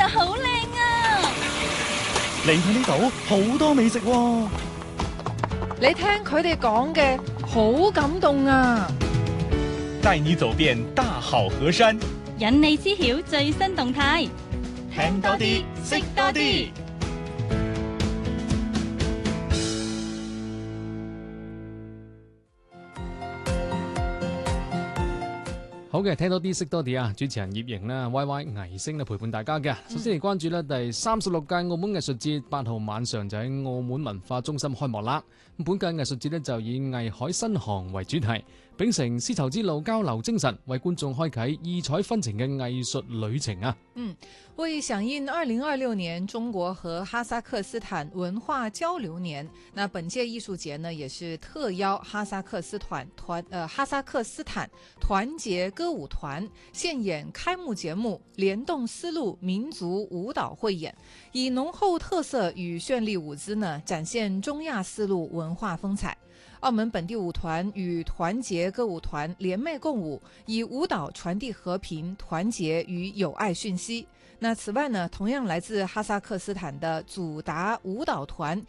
呀，好靚啊！ 嚟睇呢度好多美食喎。 你聽佢哋講嘅好感動啊！ 帶你走遍大好河山， 引你知曉最新動態， 聽多啲，識多啲。 好嘅，聽多啲識多啲啊！主持人葉瑩啦，Y Y 藝星陪伴大家嘅。首先嚟關注咧，第36屆澳門藝術節8號晚上就喺澳門文化中心開幕啦。本屆藝術節咧就以藝海新航為主題，秉承絲綢之路交流精神，為觀眾開啟異彩紛呈嘅藝術旅程啊！ 為響應2026年中國和哈薩克斯坦文化交流年，那本屆藝術節呢也是特邀哈薩克斯坦團結歌舞團獻演開幕節目《聯動絲路民族舞蹈匯演》，以濃厚特色與絢麗舞姿呢展現中亞絲路文化風采。澳門本地舞團與團結歌舞團聯袂共舞，以舞蹈傳遞和平、團結與友愛訊息。那此外呢，同樣來自哈薩克斯坦的祖達舞蹈團